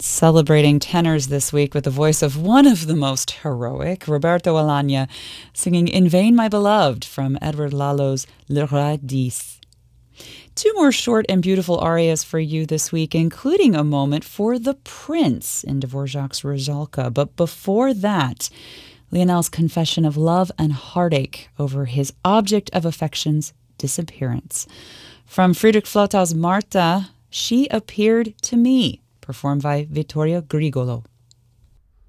Celebrating tenors this week with the voice of one of the most heroic, Roberto Alagna, singing In Vain My Beloved from Edward Lalo's Le Roi dix. Two more short and beautiful arias for you this week, including a moment for the Prince in Dvorak's Rusalka. But before that, Lionel's confession of love and heartache over his object of affection's disappearance. From Friedrich Flottau's Marta, She Appeared to Me, performed by Vittorio Grigolo.